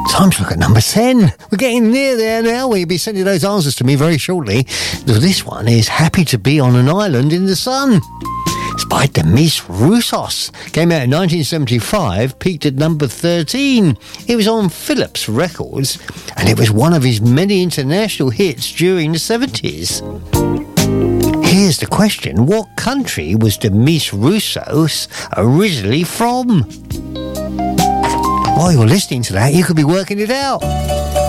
Time to look at number 10. We're getting near there now. We'll be sending those answers to me very shortly. This one is Happy to Be on an Island in the Sun. It's by Demis Roussos. Came out in 1975, peaked at number 13. It was on Philips Records, and it was one of his many international hits during the 70s. Here's the question. What country was Demis Roussos originally from? While you're listening to that, you could be working it out.